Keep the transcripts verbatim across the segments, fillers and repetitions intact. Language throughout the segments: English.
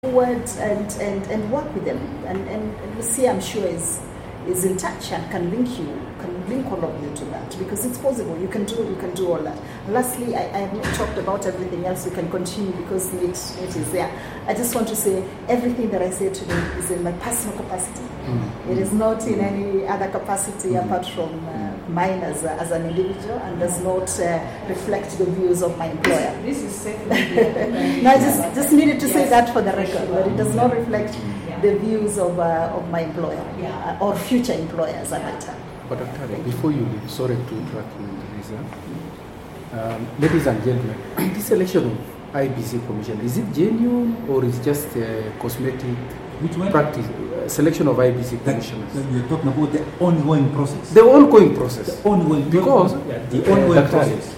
forward and, and, and work with them. And, and, and Lucia, I'm sure, is is in touch and can link you, can link all of you to that, because it's possible. You can do you can do all that. Lastly, I, I have not talked about everything else. You can continue because it, it is there. I just want to say everything that I say today is in my personal capacity. Mm-hmm. It is not in any other capacity mm-hmm. apart from uh, mine as, a, as an individual, and does not uh, reflect the views of my employer. This is second. No, I just, just needed to say that for the record, but it does not reflect the views of uh, of my employer yeah. uh, or future employers at that time. But Daktari, before you leave, sorry to interrupt you, Lisa. Um, ladies and gentlemen, this election of I B C Commission, is it genuine or is just a cosmetic Which one? practice? Uh, selection of I B C commissioners. That, you're talking about the ongoing process. The ongoing process. The ongoing because yeah, the uh, ongoing process.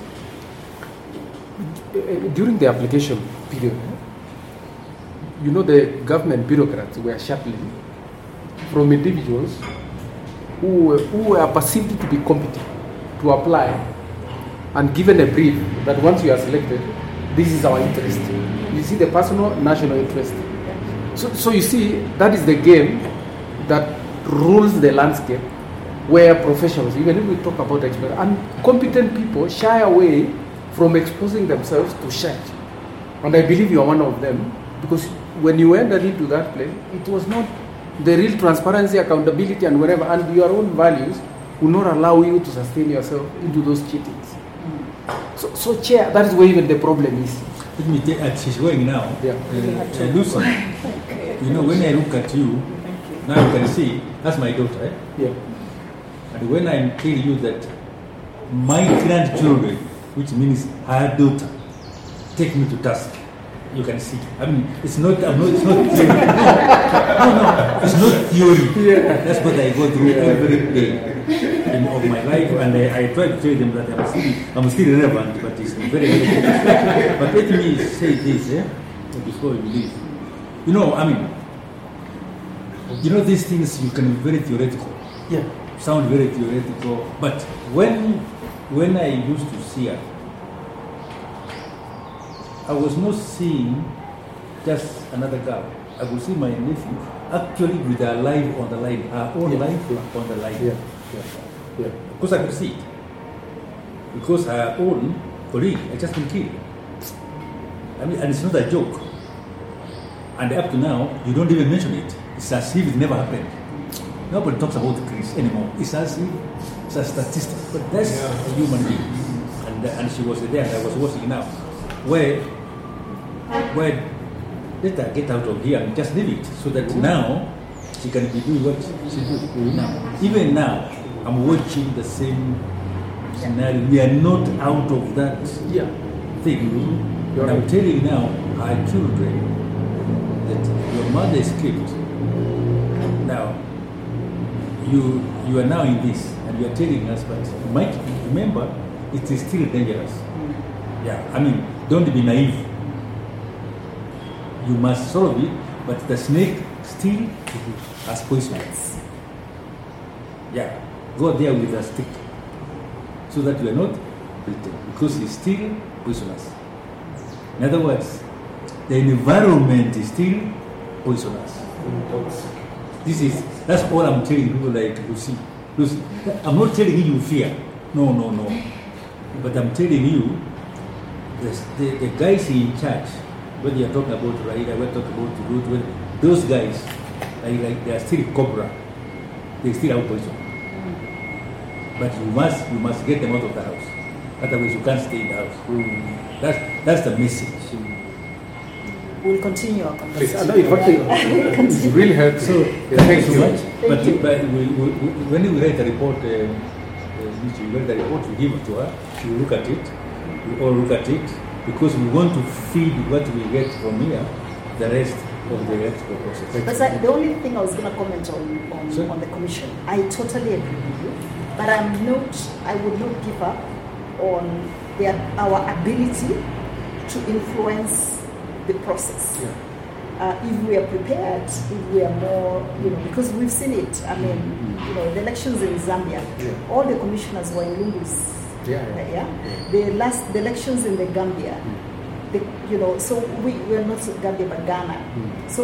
During the application period, you know, the government bureaucrats were shuttling from individuals who were, who were perceived to be competent to apply and given a brief that once you are selected, this is our interest. You see the personal national interest. So, so you see, that is the game that rules the landscape where professionals, even if we talk about experts, and competent people shy away from exposing themselves to shit. And I believe you are one of them, because when you entered into that place, it was not the real transparency, accountability, and whatever, and your own values will not allow you to sustain yourself into those cheatings. Mm. So, so, Chair, that is where even the problem is. Let me tell you, she's going now. Yeah. Uh, uh, Lucy, you know, when I look at you, now you can see, that's my daughter, right? Yeah. And when I tell you that my grandchildren, which means her daughter, take me to task, you can see. I mean, it's not, I'm not, it's not theory. No, no, no, it's not theory. Yeah. That's what I go through yeah. every day in, of my life, and I, I try to tell them that I'm still, I'm still relevant, but it's very, very difficult. But let me say this, eh, before you leave. You know, I mean, you know, these things you can be very theoretical. Yeah. Sound very theoretical, but when when I used to see her, I was not seeing just another girl. I would see my nephew actually with her life on the line, her own yeah. life on the line. Yeah. Yeah. Yeah. Because I could see it. Because her own colleague had just been killed. I mean, and it's not a joke. And up to now, you don't even mention it. It's as if it never happened. Nobody talks about Chris anymore. It's as if it's a statistic. But that's yeah. a human being. And, and she was there, and I was watching now. Where, where, let her get out of here and just leave it. So that mm-hmm. now, she can be doing what she do. Mm-hmm. Now, even now, I'm watching the same scenario. We are not out of that yeah. thing. Mm-hmm. And I'm telling you now, our children, that your mother escaped. Now, you you are now in this, and you are telling us, but Mike, remember, it is still dangerous. Yeah, I mean, don't be naive. You must solve it, but the snake still has poison. Yeah, go there with a stick, so that you are not bitten, because it's still poisonous. In other words, the environment is still poisonous. This is, that's all I'm telling people like Lucy. Lucy, I'm not telling you you fear. No, no, no. But I'm telling you, the, the, the guys in charge, when you're talking about Raila, we're talking about Ruth, those guys, like, like, they are still cobra. They still have poison. But you must, you must get them out of the house. Otherwise you can't stay in the house. Mm. That's, that's the message. We'll continue our conversation. No, it really hurts. So, yeah, thank you so much. But, you. but we, we, we, when we write the report, uh, uh, we write the report, we give it to her. She will look at it. We all look at it because we want to feed what we get from here, the rest of the electrical process. But I, the only thing I was going to comment on on, on the commission, I totally agree with you. But I'm not. I would not give up on their, our ability to influence the process. Yeah. Uh, if we are prepared, if we are more, you know, because we've seen it. I mean, mm-hmm. you know, the elections in Zambia, yeah. all the commissioners were in Lungu's. Yeah, yeah. Uh, yeah. yeah. The last, the elections in the Gambia, mm-hmm. the, you know, so we we're not Gambia but Ghana. So